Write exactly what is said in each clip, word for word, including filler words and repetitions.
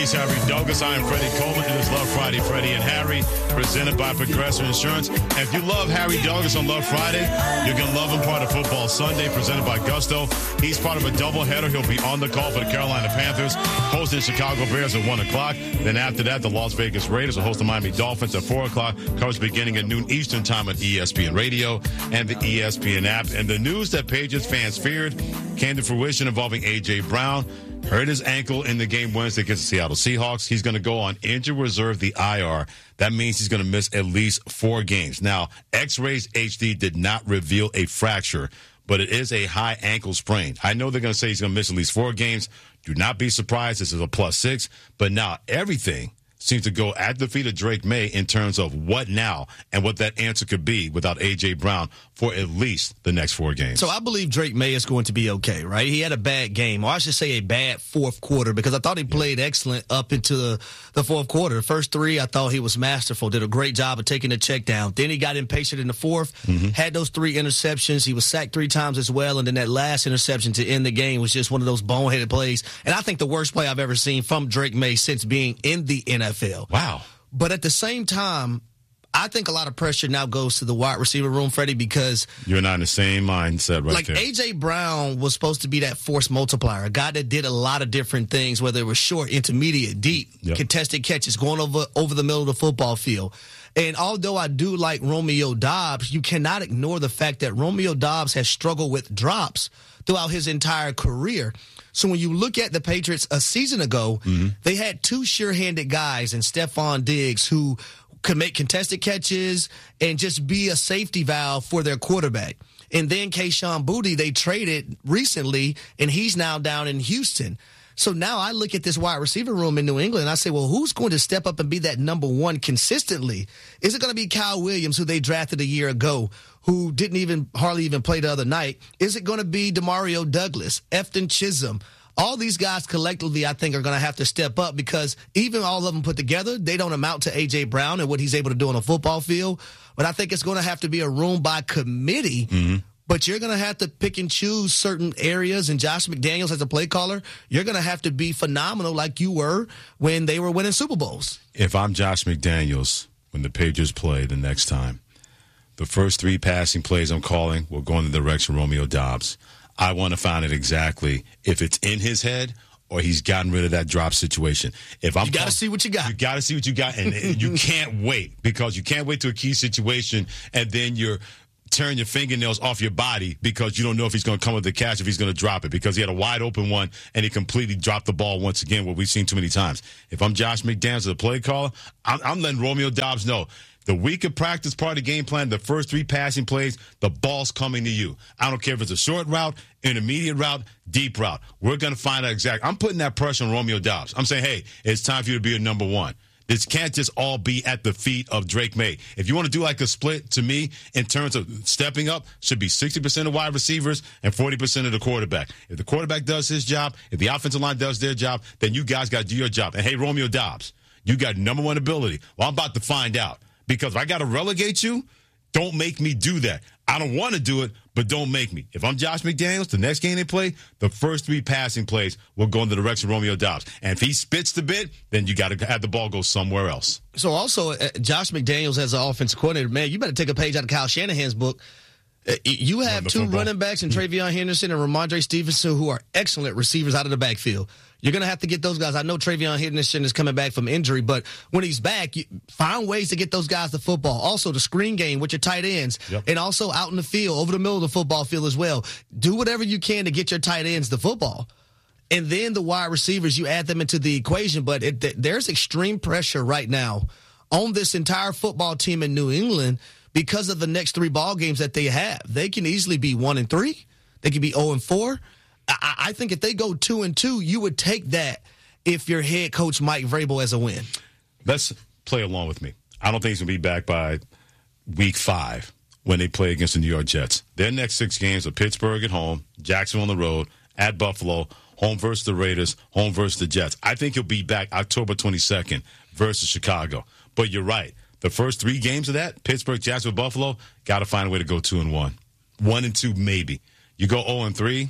He's Harry Douglas. I am Freddie Coleman. It is Love Friday, Freddie and Harry, presented by Progressive Insurance. And if you love Harry Douglas on Love Friday, you're going to love him part of Football Sunday, presented by Gusto. He's part of a doubleheader. He'll be on the call for the Carolina Panthers, hosting Chicago Bears at one o'clock. Then after that, the Las Vegas Raiders will host the Miami Dolphins at four o'clock. Coverage beginning at noon Eastern time on E S P N Radio and the E S P N app. And the news that Patriots fans feared came to fruition involving A J. Brown. Hurt his ankle in the game Wednesday against the Seattle Seahawks. He's going to go on injured reserve, the I R. That means he's going to miss at least four games. Now, X-Rays H D did not reveal a fracture, but it is a high ankle sprain. I know they're going to say he's going to miss at least four games. Do not be surprised. This is a plus six. But now everything seems to go at the feet of Drake May in terms of what now and what that answer could be without A J. Brown for at least the next four games. So I believe Drake May is going to be okay, right? He had a bad game, or I should say a bad fourth quarter, because I thought he played excellent up into the, the fourth quarter. The first three, I thought he was masterful, did a great job of taking the check down. Then he got impatient in the fourth, mm-hmm. had those three interceptions. He was sacked three times as well, and then that last interception to end the game was just one of those boneheaded plays. And I think the worst play I've ever seen from Drake May since being in the N F L. Wow. But at the same time, I think a lot of pressure now goes to the wide receiver room, Freddie, because you're not in the same mindset right like there. A J. Brown was supposed to be that force multiplier, a guy that did a lot of different things, whether it was short, intermediate, deep, yep. contested catches, going over, over the middle of the football field. And although I do like Romeo Doubs, you cannot ignore the fact that Romeo Doubs has struggled with drops throughout his entire career. So when you look at the Patriots a season ago, mm-hmm. they had two sure-handed guys in Stephon Diggs who could make contested catches and just be a safety valve for their quarterback. And then Kayshon Boutte, they traded recently, and he's now down in Houston. So now I look at this wide receiver room in New England, and I say, well, who's going to step up and be that number one consistently? Is it going to be Kyle Williams, who they drafted a year ago, who didn't even hardly even play the other night? Is it going to be Demario Douglas, Efton Chisholm? All these guys collectively, I think, are going to have to step up, because even all of them put together, they don't amount to A J. Brown and what he's able to do on a football field. But I think it's going to have to be a room by committee. Mm-hmm. But you're going to have to pick and choose certain areas. And Josh McDaniels, as a play caller, you're going to have to be phenomenal like you were when they were winning Super Bowls. If I'm Josh McDaniels, when the Patriots play the next time, the first three passing plays I'm calling will go in the direction of Romeo Doubs. I want to find it exactly if it's in his head or he's gotten rid of that drop situation. If I'm you got to see what you got. You got to see what you got, and, and you can't wait, because you can't wait to a key situation, and then you're tearing your fingernails off your body because you don't know if he's going to come with the catch, if he's going to drop it, because he had a wide open one and he completely dropped the ball once again, what we've seen too many times. If I'm Josh McDaniels, the play caller, I'm, I'm letting Romeo Doubs know. The week of practice, part of the game plan, the first three passing plays, the ball's coming to you. I don't care if it's a short route, intermediate route, deep route. We're going to find out exactly. I'm putting that pressure on Romeo Doubs. I'm saying, hey, it's time for you to be a number one. This can't just all be at the feet of Drake May. If you want to do like a split, to me, in terms of stepping up, should be sixty percent of wide receivers and forty percent of the quarterback. If the quarterback does his job, if the offensive line does their job, then you guys got to do your job. And, hey, Romeo Doubs, you got number one ability. Well, I'm about to find out. Because if I got to relegate you, don't make me do that. I don't want to do it, but don't make me. If I'm Josh McDaniels, the next game they play, the first three passing plays will go in the direction of Romeo Doubs. And if he spits the bit, then you got to have the ball go somewhere else. So also, uh, Josh McDaniels as an offensive coordinator, man, you better take a page out of Kyle Shanahan's book. Uh, you have two football. running backs in Travion Henderson and Ramondre Stevenson, who are excellent receivers out of the backfield. You're going to have to get those guys. I know Travion Henderson is coming back from injury, but when he's back, you find ways to get those guys the football. Also, the screen game with your tight ends, yep. and also out in the field, over the middle of the football field as well. Do whatever you can to get your tight ends the football. And then the wide receivers, you add them into the equation, but it, there's extreme pressure right now on this entire football team in New England because of the next three ball games that they have. They can easily be one and three. They can be zero and four. I, I think if they go two and two, you would take that if your head coach Mike Vrabel as a win. Let's play along with me. I don't think he's going to be back by week five when they play against the New York Jets. Their next six games are Pittsburgh at home, Jacksonville on the road, at Buffalo, home versus the Raiders, home versus the Jets. I think he'll be back October twenty-second versus Chicago. But you're right. The first three games of that, Pittsburgh, Jacksonville, Buffalo, got to find a way to go two and one. One and two, maybe. You go zero and three,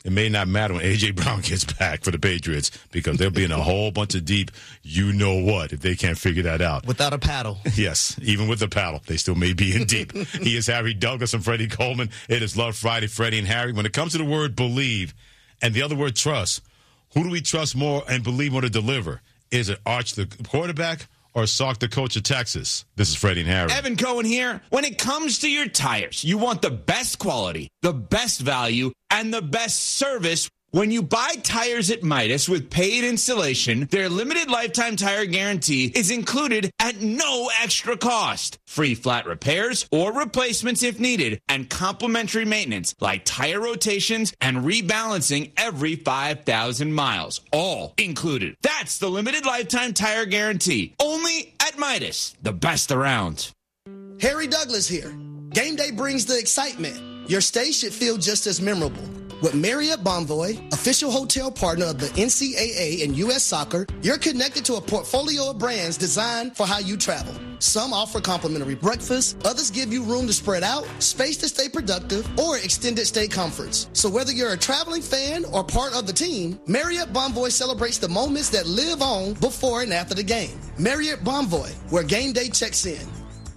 it may not matter when A J. Brown gets back for the Patriots because they'll be in a whole bunch of deep you-know-what if they can't figure that out. Without a paddle. Yes, even with the paddle, they still may be in deep. He is Harry Douglas and Freddie Coleman. It is Love Friday, Freddie and Harry. When it comes to the word believe and the other word trust, who do we trust more and believe more to deliver? Is it Arch, the quarterback, or Sark, the coach of Texas? This is Freddie and Harry. Evan Cohen here. When it comes to your tires, you want the best quality, the best value, and the best service. When you buy tires at Midas with paid installation, their limited lifetime tire guarantee is included at no extra cost. Free flat repairs or replacements if needed, and complimentary maintenance like tire rotations and rebalancing every five thousand miles. All included. That's the limited lifetime tire guarantee. Only at Midas, the best around. Harry Douglas here. Game day brings the excitement. Your stay should feel just as memorable. With Marriott Bonvoy, official hotel partner of the N C double A and U S Soccer, you're connected to a portfolio of brands designed for how you travel. Some offer complimentary breakfast, others give you room to spread out, space to stay productive, or extended stay comforts. So whether you're a traveling fan or part of the team, Marriott Bonvoy celebrates the moments that live on before and after the game. Marriott Bonvoy, where game day checks in.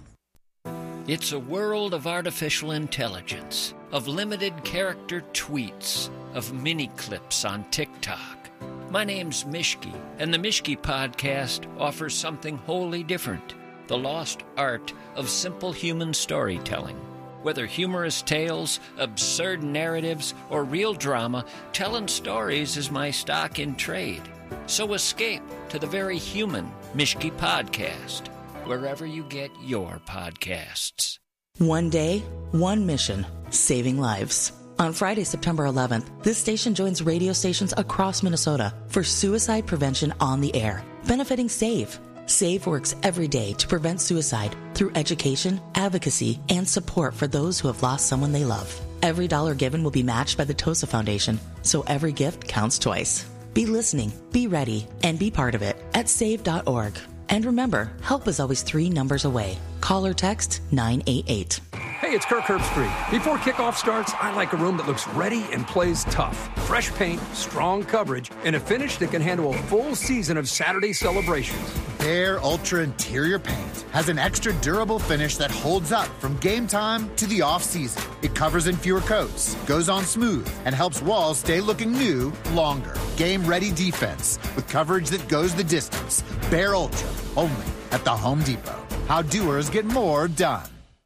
It's a world of artificial intelligence, of limited character tweets, of mini clips on TikTok. My name's Mishki, and the Mishki Podcast offers something wholly different, the lost art of simple human storytelling. Whether humorous tales, absurd narratives, or real drama, telling stories is my stock in trade. So escape to the very human Mishki Podcast, wherever you get your podcasts. One day, one mission, saving lives. On Friday, September eleventh, this station joins radio stations across Minnesota for suicide prevention on the air, benefiting SAVE. SAVE works every day to prevent suicide through education, advocacy, and support for those who have lost someone they love. Every dollar given will be matched by the Tosa Foundation, so every gift counts twice. Be listening, be ready, and be part of it at save dot org. And remember, help is always three numbers away. Call or text nine eight eight. Hey, it's Kirk Herbstreit. Before kickoff starts, I like a room that looks ready and plays tough. Fresh paint, strong coverage, and a finish that can handle a full season of Saturday celebrations. Behr Ultra Interior Paint has an extra durable finish that holds up from game time to the off-season. It covers in fewer coats, goes on smooth, and helps walls stay looking new longer. Game-ready defense with coverage that goes the distance. Behr Ultra, only at the Home Depot. How doers get more done.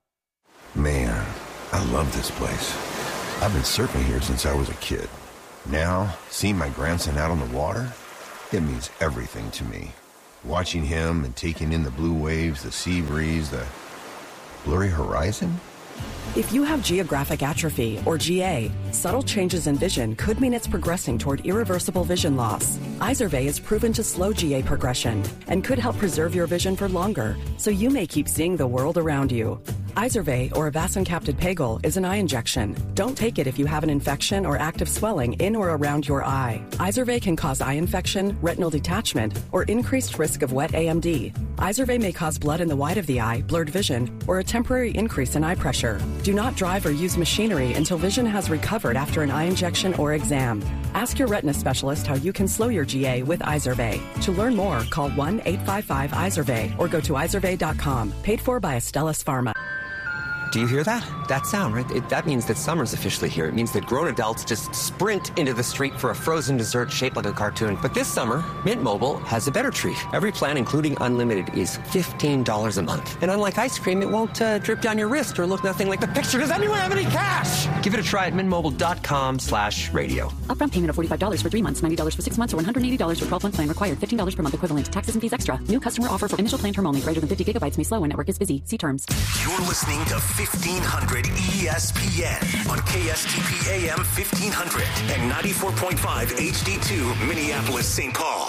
Man, I love this place. I've been surfing here since I was a kid. Now, seeing my grandson out on the water, it means everything to me. Watching him and taking in the blue waves, the sea breeze, the blurry horizon. If you have geographic atrophy, or G A, subtle changes in vision could mean it's progressing toward irreversible vision loss. Izervay is proven to slow G A progression and could help preserve your vision for longer, so you may keep seeing the world around you. Izervay, or avacincaptad pegol, is an eye injection. Don't take it if you have an infection or active swelling in or around your eye. Izervay can cause eye infection, retinal detachment, or increased risk of wet A M D. Izervay may cause blood in the white of the eye, blurred vision, or a temporary increase in eye pressure. Do not drive or use machinery until vision has recovered after an eye injection or exam. Ask your retina specialist how you can slow your G A with Izervay. To learn more, call one eight five five Izervay or go to izervay dot com. Paid for by Astellas Pharma. Do you hear that? That sound, right? It, that means that summer's officially here. It means that grown adults just sprint into the street for a frozen dessert shaped like a cartoon. But this summer, Mint Mobile has a better treat. Every plan, including unlimited, is fifteen dollars a month. And unlike ice cream, it won't uh, drip down your wrist or look nothing like the picture. Does anyone have any cash? Give it a try at mintmobile.com slash radio. Upfront payment of forty-five dollars for three months, ninety dollars for six months, or one hundred eighty dollars for twelve-month plan required. fifteen dollars per month equivalent. Taxes and fees extra. New customer offer for initial plan term only. Greater than fifty gigabytes may slow when network is busy. See terms. You're listening to fifteen hundred E S P N on K S T P A M fifteen hundred and ninety-four point five H D two Minneapolis, Saint Paul.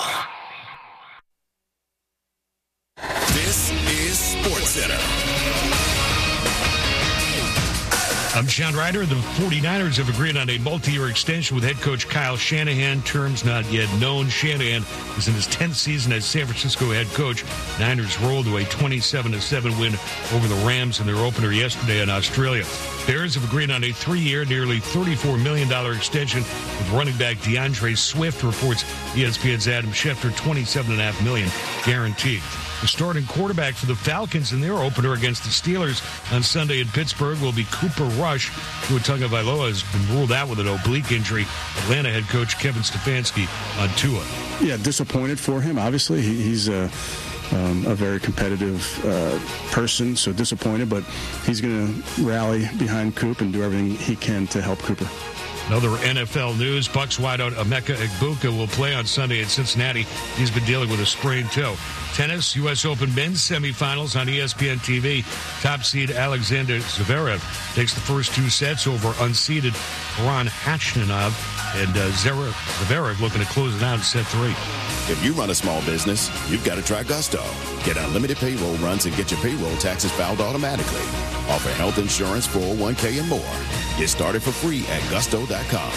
This is SportsCenter. I'm Sean Ryder. The 49ers have agreed on a multi-year extension with head coach Kyle Shanahan. Terms not yet known. Shanahan is in his tenth season as San Francisco head coach. Niners rolled to a twenty-seven to seven win over the Rams in their opener yesterday in Australia. Bears have agreed on a three-year, nearly thirty-four million dollars extension with running back DeAndre Swift, reports E S P N's Adam Schefter, twenty-seven point five million dollars guaranteed. The starting quarterback for the Falcons in their opener against the Steelers on Sunday in Pittsburgh will be Cooper Rush. Tua Tagovailoa has been ruled out with an oblique injury. Atlanta head coach Kevin Stefanski on Tua. Yeah, disappointed for him, obviously. He, he's a, um, a very competitive uh, person, so disappointed, but he's going to rally behind Coop and do everything he can to help Cooper. Another N F L news, Bucs wideout Emeka Egbuka will play on Sunday in Cincinnati. He's been dealing with a sprained toe. Tennis, U S Open men's semifinals on E S P N T V. Top seed Alexander Zverev takes the first two sets over unseeded Ron Khachanov, and uh, Zverev looking to close it out in set three. If you run a small business, you've got to try Gusto. Get unlimited payroll runs and get your payroll taxes filed automatically. Offer health insurance, four oh one k, and more. Get started for free at gusto dot com.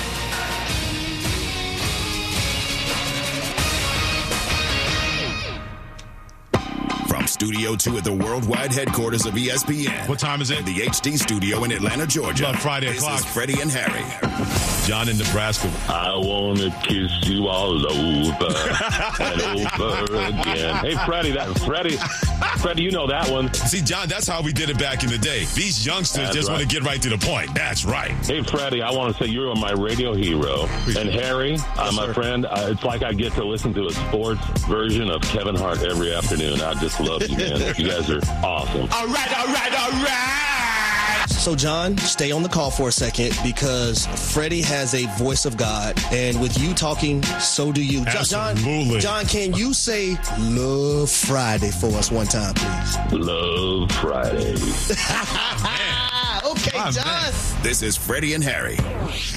From Studio two at the worldwide headquarters of E S P N. What time is it? The H D studio in Atlanta, Georgia. About Friday this o'clock. This is Freddie and Harry. John in Nebraska. I want to kiss you all over and over again. Hey, Freddie, that Freddie, Freddie, you know that one. See, John, that's how we did it back in the day. These youngsters that's just right. want to get right to the point. That's right. Hey, Freddie, I want to say you're my radio hero. Appreciate and Harry, yes, uh, my sir. friend, uh, it's like I get to listen to a sports version of Kevin Hart every afternoon. I just love you, man. You guys are awesome. All right, all right, all right. So, John, stay on the call for a second because Freddie has a voice of God. And with you talking, so do you. Absolutely. John, John, can you say Love Friday for us one time, please? Love Friday. Okay, John. This is Freddie and Harry.